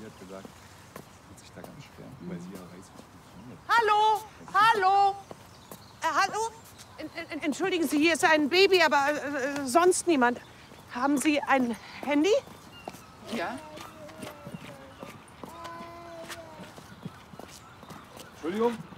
hat gesagt, tut sich da ganz schwer, weil sie ja weiß, wie es funktioniert. Hallo, hallo, hallo? Entschuldigen Sie, hier ist ein Baby, aber sonst niemand. Haben Sie ein Handy? Ja. Entschuldigung?